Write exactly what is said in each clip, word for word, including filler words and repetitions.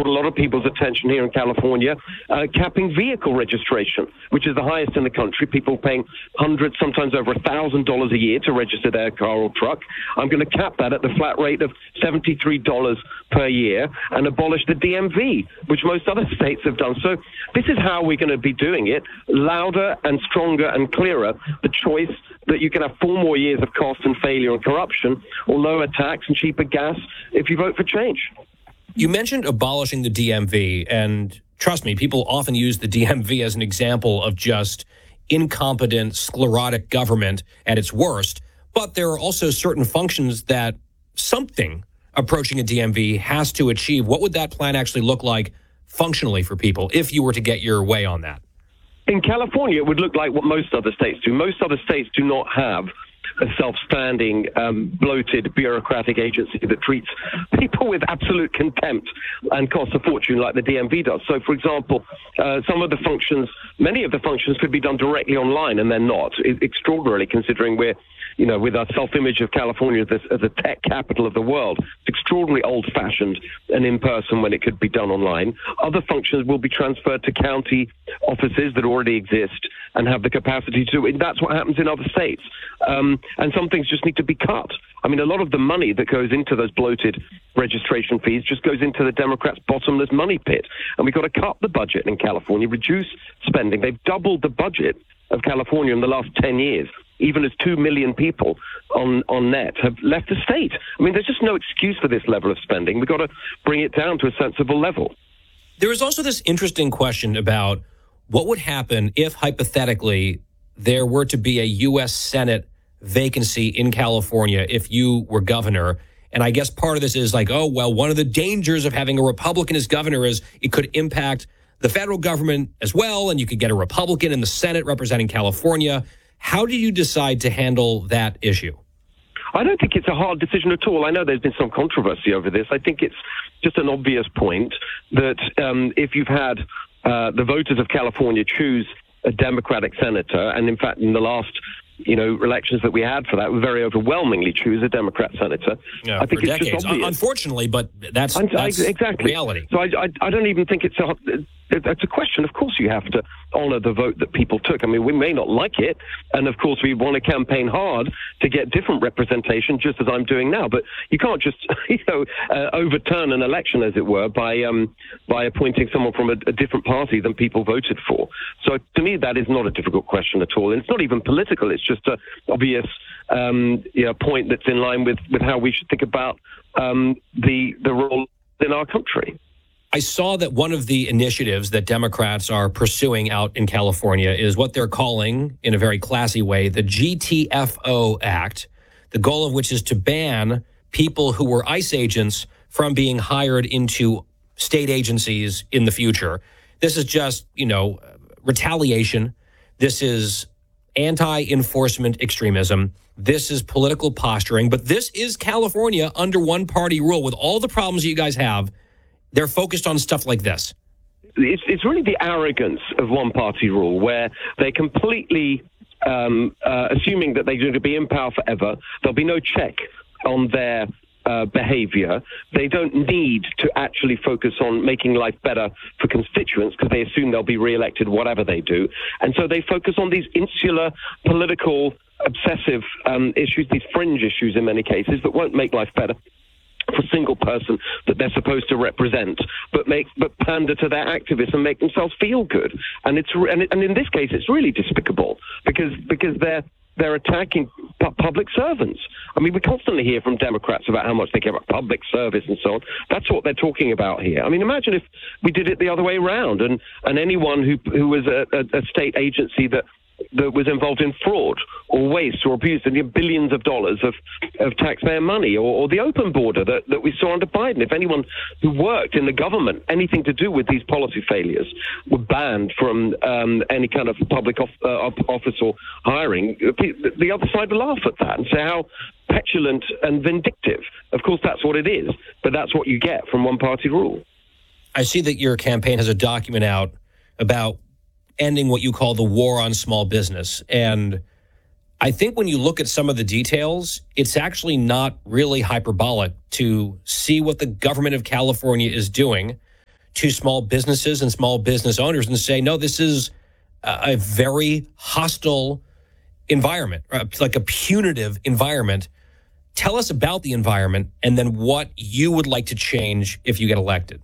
caught a lot of people's attention here in California, uh, capping vehicle registration, which is the highest in the country. People paying hundreds, sometimes over a thousand dollars a year to register their car or truck. I'm going to cap that at the flat rate of seventy-three dollars per year and abolish the D M V, which most other states have done. So this is how we're going to be doing it, louder and stronger and clearer, the choice that you can have four more years of cost and failure and corruption, or lower tax and cheaper gas if you vote for change. You mentioned abolishing the D M V, and trust me, people often use the D M V as an example of just incompetent, sclerotic government at its worst. But there are also certain functions that something approaching a D M V has to achieve. What would that plan actually look like functionally for people if you were to get your way on that? In California, it would look like what most other states do. Most other states do not have a self-standing, um, bloated, bureaucratic agency that treats people with absolute contempt and costs a fortune like the D M V does. So, for example, uh, some of the functions, many of the functions could be done directly online, and they're not. It, extraordinarily, considering we're, you know, with our self-image of California as, as a tech capital of the world, it's extraordinarily old-fashioned and in-person when it could be done online. Other functions will be transferred to county offices that already exist and have the capacity to. And that's what happens in other states. Um, and some things just need to be cut. I mean, a lot of the money that goes into those bloated registration fees just goes into the Democrats' bottomless money pit. And we've got to cut the budget in California, reduce spending. They've doubled the budget of California in the last ten years, even as two million people on, on net have left the state. I mean, there's just no excuse for this level of spending. We've got to bring it down to a sensible level. There is also this interesting question about what would happen if, hypothetically, there were to be a U S Senate vacancy in California if you were governor. And I guess part of this is like, oh, well, one of the dangers of having a Republican as governor is it could impact the federal government as well, and you could get a Republican in the Senate representing California. How do you decide to handle that issue? I don't think it's a hard decision at all. I know there's been some controversy over this. I think it's just an obvious point that um, if you've had uh, the voters of California choose a Democratic senator, and in fact, in the last you know, elections that we had for that would very overwhelmingly choose a Democrat senator. Yeah, I think for it's decades. just obvious. Unfortunately, but that's, that's exactly reality. So I, I, I don't even think it's a, it's a question. Of course, you have to honor the vote that people took. I mean, we may not like it, and of course, we want to campaign hard to get different representation, just as I'm doing now. But you can't just, you know, uh, overturn an election, as it were, by um, by appointing someone from a, a different party than people voted for. So to me, that is not a difficult question at all, and it's not even political. It's just an obvious um, you know, point that's in line with, with how we should think about um, the the role in our country. I saw that one of the initiatives that Democrats are pursuing out in California is what they're calling, in a very classy way, the G T F O Act, the goal of which is to ban people who were ICE agents from being hired into state agencies in the future. This is just, you know, retaliation. This is anti-enforcement extremism. This is political posturing. But this is California under one-party rule. With all the problems you guys have, they're focused on stuff like this. It's, it's really the arrogance of one-party rule, where they're completely um, uh, assuming that they're going to be in power forever. There'll be no check on their uh, behavior. They don't need to actually focus on making life better for constituents because they assume they'll be re-elected whatever they do. And so they focus on these insular, political, obsessive um, issues, these fringe issues in many cases that won't make life better for a single person that they're supposed to represent, but make but pander to their activists and make themselves feel good. And it's and, it, and in this case, it's really despicable because because they're they're attacking pu- public servants. I mean, we constantly hear from Democrats about how much they care about public service and so on. That's what they're talking about here. I mean, imagine if we did it the other way around, and and anyone who who was a, a, a state agency that. that was involved in fraud or waste or abuse and billions of dollars of, of taxpayer money, or, or the open border that, that we saw under Biden. If anyone who worked in the government, anything to do with these policy failures, were banned from um, any kind of public off, uh, office or hiring, the other side would laugh at that and say how petulant and vindictive. Of course, that's what it is, but that's what you get from one-party rule. I see that your campaign has a document out about ending what you call the war on small business. And I think when you look at some of the details, it's actually not really hyperbolic to see what the government of California is doing to small businesses and small business owners and say, no, this is a, a very hostile environment, like a punitive environment. Tell us about the environment and then what you would like to change if you get elected.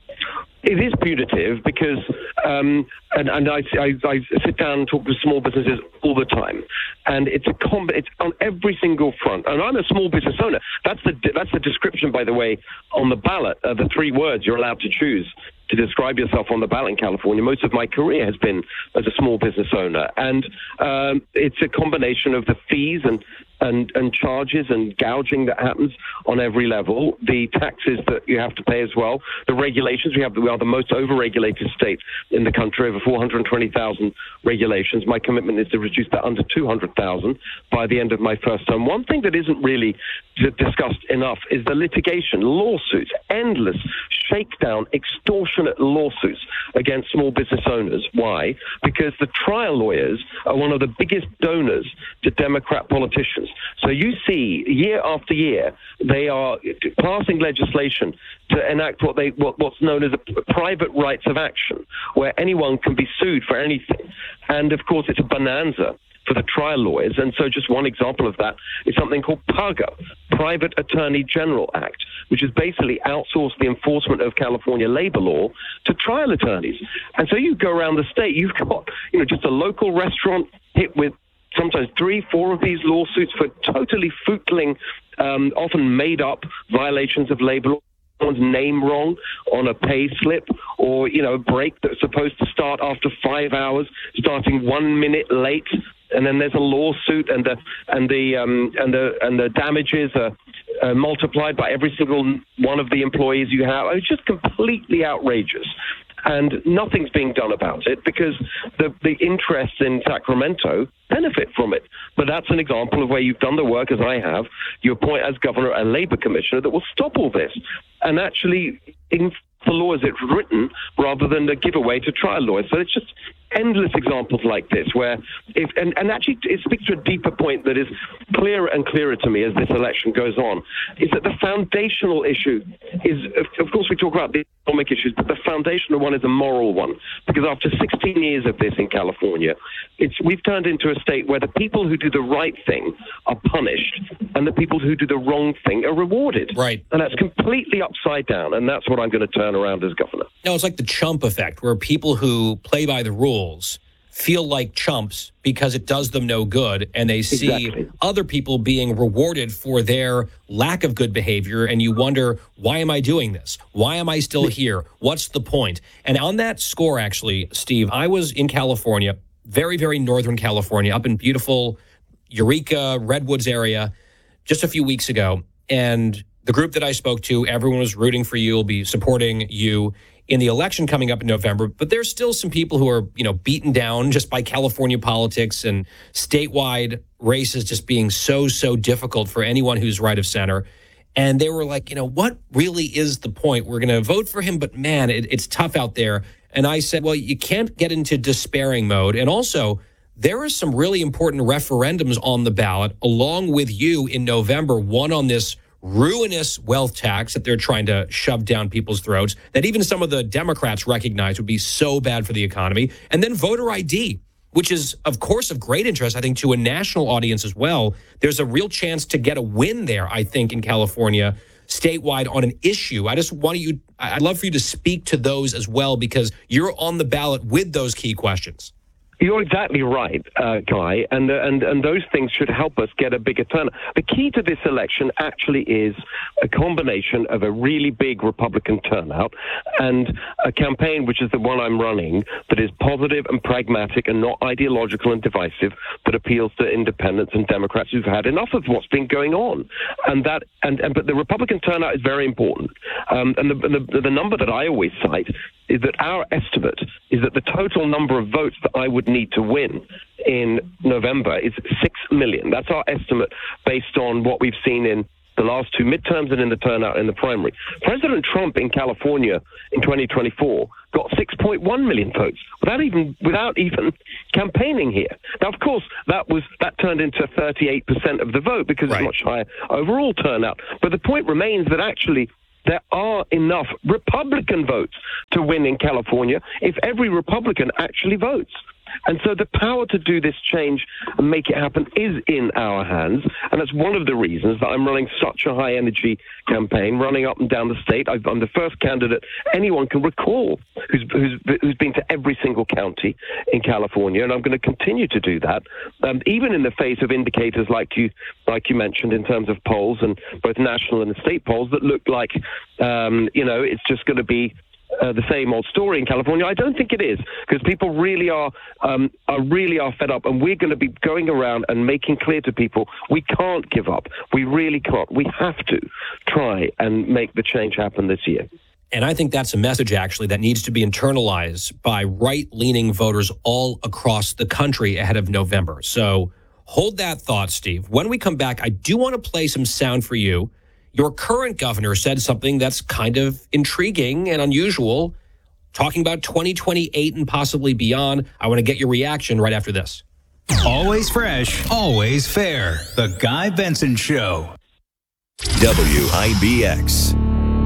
It is punitive because, um, and, and I, I, I sit down and talk to small businesses all the time, and it's a comb, it's on every single front. And I'm a small business owner. That's the that's the description, by the way, on the ballot. Uh, the three words you're allowed to choose to describe yourself on the ballot in California. Most of my career has been as a small business owner, and um, it's a combination of the fees and. And, and charges and gouging that happens on every level, the taxes that you have to pay as well, the regulations. We have we are the most over-regulated state in the country, over four hundred twenty thousand regulations. My commitment is to reduce that under two hundred thousand by the end of my first term. One thing that isn't really discussed enough is the litigation, lawsuits, endless shakedown, extortionate lawsuits against small business owners. Why? Because the trial lawyers are one of the biggest donors to Democrat politicians. So you see, year after year, they are passing legislation to enact what they what, what's known as a private rights of action, where anyone can be sued for anything. And of course, it's a bonanza for the trial lawyers. And so just one example of that is something called PAGA, Private Attorney General Act, which is basically outsourced the enforcement of California labor law to trial attorneys. And so you go around the state, you've got, you know, just a local restaurant hit with sometimes three, four of these lawsuits for totally footling, um, often made-up violations of labor law. Someone's name wrong on a pay slip, or, you know, a break that's supposed to start after five hours, starting one minute late, and then there's a lawsuit, and the and the um, and the and the damages are uh, multiplied by every single one of the employees you have. It's just completely outrageous. And nothing's being done about it because the, the interests in Sacramento benefit from it. But that's an example of where you've done the work, as I have. You appoint as governor a labor commissioner that will stop all this and actually in the law as it's written rather than a giveaway to trial lawyers. So it's just endless examples like this where if and, and actually it speaks to a deeper point that is clearer and clearer to me as this election goes on, is that the foundational issue is, of course we talk about the economic issues, but the foundational one is a moral one. Because after sixteen years of this in California, it's we've turned into a state where the people who do the right thing are punished and the people who do the wrong thing are rewarded. Right. And that's completely upside down, and that's what I'm going to turn around as governor. No, it's like the chump effect, where people who play by the rules feel like chumps because it does them no good, and they see exactly. other people being rewarded for their lack of good behavior, and you wonder, why am I doing this? Why am I still here? What's the point? And on that score, actually, Steve, I was in California, very, very northern California, up in beautiful Eureka, Redwoods area, just a few weeks ago, and the group that I spoke to, everyone was rooting for you, will be supporting you in the election coming up in November. But there's still some people who are, you know, beaten down just by California politics and statewide races just being so, so difficult for anyone who's right of center. And they were like, you know, what really is the point? We're going to vote for him, but man, it, it's tough out there. And I said, well, you can't get into despairing mode. And also, there are some really important referendums on the ballot along with you in November, one on this ruinous wealth tax that they're trying to shove down people's throats that even some of the Democrats recognize would be so bad for the economy. And then voter I D, which is, of course, of great interest, I think, to a national audience as well. There's a real chance to get a win there, I think, in California, statewide on an issue. I just want you, I'd love for you to speak to those as well, because you're on the ballot with those key questions. You're exactly right, uh, Guy, and, uh, and and those things should help us get a bigger turnout. The key to this election actually is a combination of a really big Republican turnout and a campaign, which is the one I'm running, that is positive and pragmatic and not ideological and divisive, but appeals to independents and Democrats who've had enough of what's been going on. And that, and, and but the Republican turnout is very important. Um, and the, the the number that I always cite is that our estimate is that the total number of votes that I would need to win in November is six million. That's our estimate based on what we've seen in the last two midterms and in the turnout in the primary. President Trump in California in twenty twenty-four got six point one million votes without even without even campaigning here. Now, of course, that was that turned into thirty-eight percent of the vote because right. it's much higher overall turnout. But the point remains that actually there are enough Republican votes to win in California if every Republican actually votes. And so the power to do this change and make it happen is in our hands. And that's one of the reasons that I'm running such a high-energy campaign, running up and down the state. I've, I'm the first candidate anyone can recall who's, who's, who's been to every single county in California, and I'm going to continue to do that, um, even in the face of indicators like you like you mentioned in terms of polls, and both national and state polls, that look like, um, you know, it's just going to be Uh, the same old story in California. I don't think it is, because people really are, um, are really are fed up, and we're going to be going around and making clear to people we can't give up. We really can't. We have to try and make the change happen this year. And I think that's a message, actually, that needs to be internalized by right-leaning voters all across the country ahead of November. So hold that thought, Steve. When we come back, I do want to play some sound for you. Your current governor said something that's kind of intriguing and unusual, talking about twenty twenty-eight and possibly beyond. I want to get your reaction right after this. Always fresh, always fair. The Guy Benson Show. W I B X.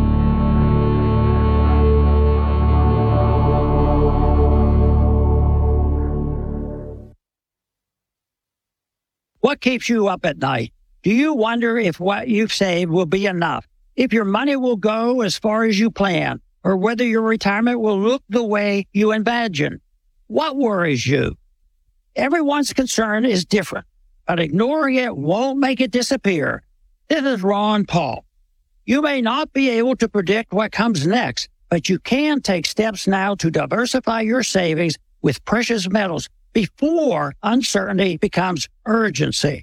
What keeps you up at night? Do you wonder if what you've saved will be enough, if your money will go as far as you plan, or whether your retirement will look the way you imagine? What worries you? Everyone's concern is different, but ignoring it won't make it disappear. This is Ron Paul. You may not be able to predict what comes next, but you can take steps now to diversify your savings with precious metals before uncertainty becomes urgency.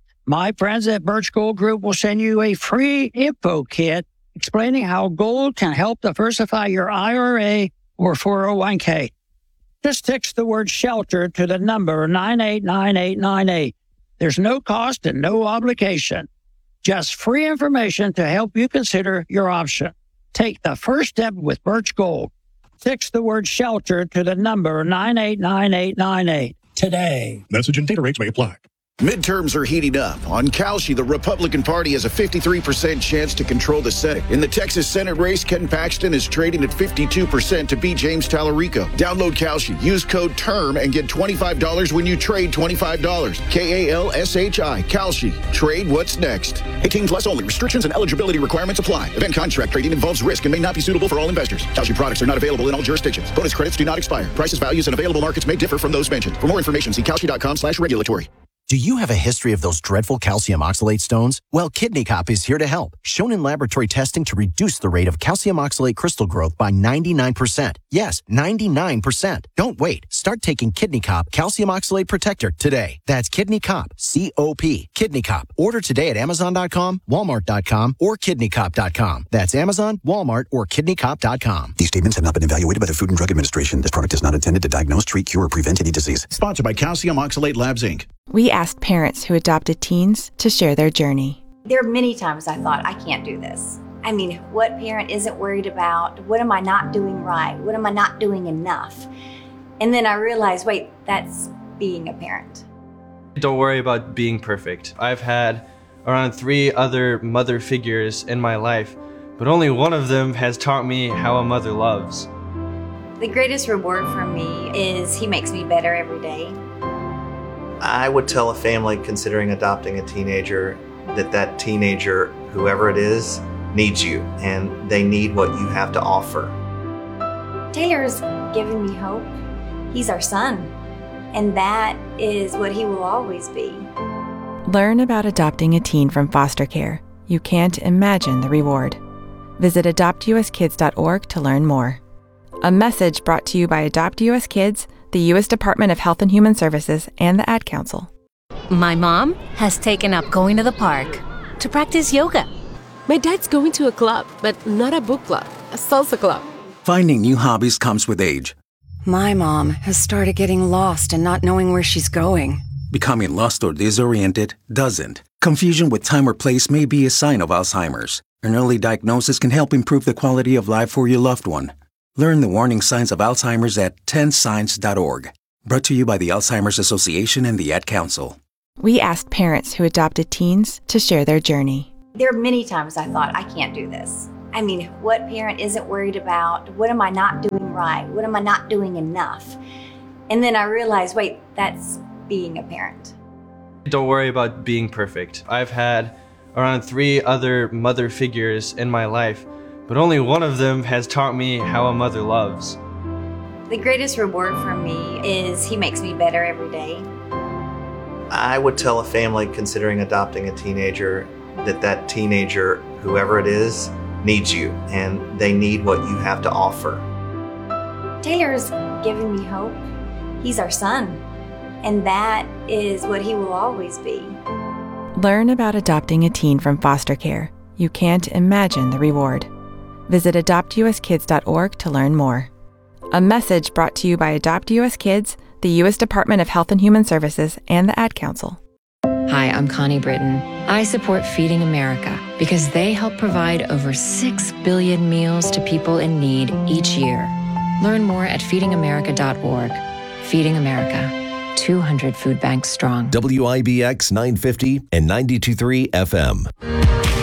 My friends at Birch Gold Group will send you a free info kit explaining how gold can help diversify your I R A or four oh one k. Just text the word SHELTER to the number nine eight nine eight nine eight. There's no cost and no obligation. Just free information to help you consider your option. Take the first step with Birch Gold. Text the word SHELTER to the number nine eight nine eight nine eight today. Message and data rates may apply. Midterms are heating up. On Kalshi, the Republican Party has a fifty-three percent chance to control the Senate. In the Texas Senate race, Ken Paxton is trading at fifty-two percent to beat James Tallarico. Download Kalshi, use code TERM, and get twenty-five dollars when you trade twenty-five dollars. K A L S H I, Kalshi. Trade what's next. eighteen plus only. Restrictions and eligibility requirements apply. Event contract trading involves risk and may not be suitable for all investors. Kalshi products are not available in all jurisdictions. Bonus credits do not expire. Prices, values, and available markets may differ from those mentioned. For more information, see kalshi.com slash regulatory. Do you have a history of those dreadful calcium oxalate stones? Well, Kidney Cop is here to help. Shown in laboratory testing to reduce the rate of calcium oxalate crystal growth by ninety-nine percent. Yes, ninety-nine percent. Don't wait. Start taking Kidney Cop Calcium Oxalate Protector today. That's Kidney Cop, C O P. Kidney Cop. Order today at amazon dot com, walmart dot com, or kidney cop dot com. That's Amazon, Walmart, or kidney cop dot com. These statements have not been evaluated by the Food and Drug Administration. This product is not intended to diagnose, treat, cure, or prevent any disease. Sponsored by Calcium Oxalate Labs, Incorporated. We asked parents who adopted teens to share their journey. There are many times I thought, I can't do this. I mean, what parent isn't worried about? What am I not doing right? What am I not doing enough? And then I realized, wait, that's being a parent. Don't worry about being perfect. I've had around three other mother figures in my life, but only one of them has taught me how a mother loves. The greatest reward for me is he makes me better every day. I would tell a family considering adopting a teenager that that teenager, whoever it is, needs you, and they need what you have to offer. Taylor's given me hope. He's our son, and that is what he will always be. Learn about adopting a teen from foster care. You can't imagine the reward. Visit adopt u s kids dot org to learn more. A message brought to you by Adopt U S Kids, the U S Department of Health and Human Services, and the Ad Council. My mom has taken up going to the park to practice yoga. My dad's going to a club, but not a book club, a salsa club. Finding new hobbies comes with age. My mom has started getting lost and not knowing where she's going. Becoming lost or disoriented doesn't. Confusion with time or place may be a sign of Alzheimer's. An early diagnosis can help improve the quality of life for your loved one. Learn the warning signs of Alzheimer's at ten signs dot org. Brought to you by the Alzheimer's Association and the Ad Council. We asked parents who adopted teens to share their journey. There are many times I thought, I can't do this. I mean, what parent isn't worried about what am I not doing right? What am I not doing enough? And then I realized, wait, that's being a parent. Don't worry about being perfect. I've had around three other mother figures in my life, but only one of them has taught me how a mother loves. The greatest reward for me is he makes me better every day. I would tell a family considering adopting a teenager that that teenager, whoever it is, needs you, and they need what you have to offer. Taylor's given me hope. He's our son, and that is what he will always be. Learn about adopting a teen from foster care. You can't imagine the reward. Visit adopt u s kids dot org to learn more. A message brought to you by Adopt U S Kids, the U S Department of Health and Human Services, and the Ad Council. Hi, I'm Connie Britton. I support Feeding America because they help provide over six billion meals to people in need each year. Learn more at feeding america dot org. Feeding America, two hundred food banks strong. W I B X nine fifty and ninety-two point three F M.